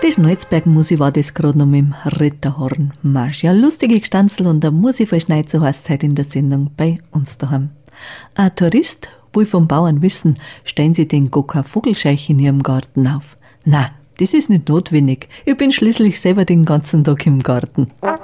Die Schnalzberg-Musi war das gerade noch mit dem Ritterhornmarsch. Ja, lustige Gestanzel und der Musi verschneit, so heißt es heute in der Sendung bei uns daheim. Ein Tourist will vom Bauern wissen, stellen Sie den Gokka Vogelscheich in Ihrem Garten auf? Na, das ist nicht notwendig. Ich bin schließlich selber den ganzen Tag im Garten.